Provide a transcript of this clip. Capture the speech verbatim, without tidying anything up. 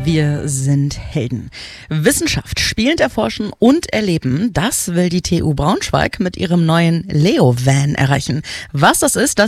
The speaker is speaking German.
Wir sind Helden. Wissenschaft, spielend erforschen und erleben, das will die T U Braunschweig mit ihrem neuen Leo-Van erreichen. Was das ist, das